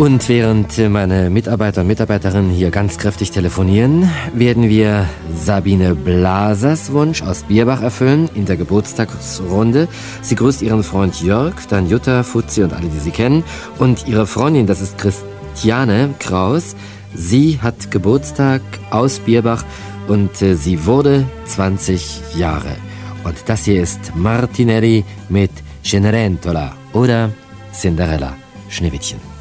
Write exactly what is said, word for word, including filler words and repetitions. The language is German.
Und während meine Mitarbeiter und Mitarbeiterinnen hier ganz kräftig telefonieren, werden wir Sabine Blasers Wunsch aus Bierbach erfüllen in der Geburtstagsrunde. Sie grüßt ihren Freund Jörg, dann Jutta, Fuzzi und alle, die sie kennen. Und ihre Freundin, das ist Christiane Kraus. Sie hat Geburtstag aus Bierbach und äh, sie wurde zwanzig Jahre. Und das hier ist Martinelli mit Cenerentola oder Cinderella, Schneewittchen.